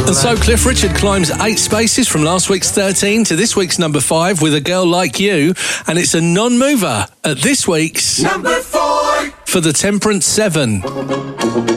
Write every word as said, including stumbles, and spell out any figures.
And so Cliff Richard climbs eight spaces from last week's thirteen to this week's number five with A Girl Like You, and it's a non-mover at this week's number four for the Temperance Seven.